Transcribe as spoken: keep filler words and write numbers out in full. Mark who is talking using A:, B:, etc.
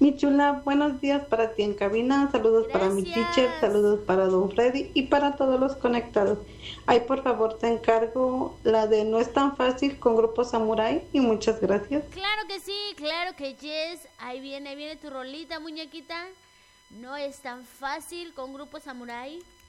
A: Mi chula, buenos días para ti en cabina, saludos para mi teacher,
B: Gracias.
A: saludos para Don Freddy y para todos los conectados. Ay, por favor, te encargo la de No es tan fácil con Grupo Samurai y muchas gracias.
B: Claro que sí, claro que yes. Ahí viene, ahí viene tu rolita, muñequita. No es tan fácil con Grupo Samurai.